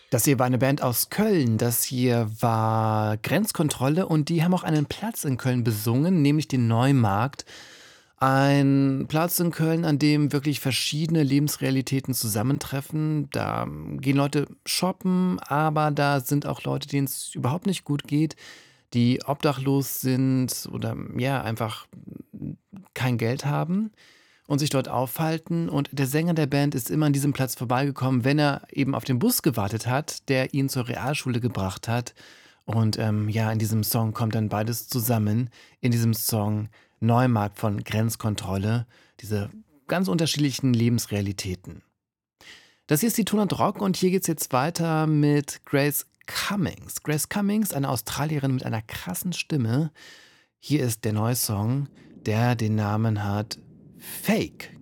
Das hier war eine Band aus Köln. Das hier war Grenzkontrolle und die haben auch einen Platz in Köln besungen, nämlich den Neumarkt. Ein Platz in Köln, an dem wirklich verschiedene Lebensrealitäten zusammentreffen. Da gehen Leute shoppen, aber da sind auch Leute, denen es überhaupt nicht gut geht, die obdachlos sind oder ja, einfach kein Geld haben und sich dort aufhalten. Und der Sänger der Band ist immer an diesem Platz vorbeigekommen, wenn er eben auf den Bus gewartet hat, der ihn zur Realschule gebracht hat. Und ja, in diesem Song kommt dann beides zusammen. In diesem Song Neumarkt von Grenzkontrolle. Diese ganz unterschiedlichen Lebensrealitäten. Das hier ist die Tonart Rock und hier geht's jetzt weiter mit Grace Cummings. Grace Cummings, eine Australierin mit einer krassen Stimme. Hier ist der neue Song, der den Namen hat Fake.